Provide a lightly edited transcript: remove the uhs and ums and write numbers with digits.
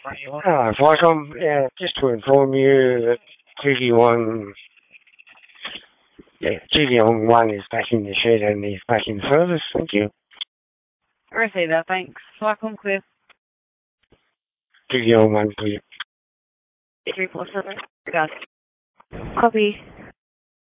Welcome. Just to inform you that GV1, GV1 is back in the shed and is back in service. Thank you. I receive that, thanks. Welcome, clear. GV1 clear. 347. Got it. Copy.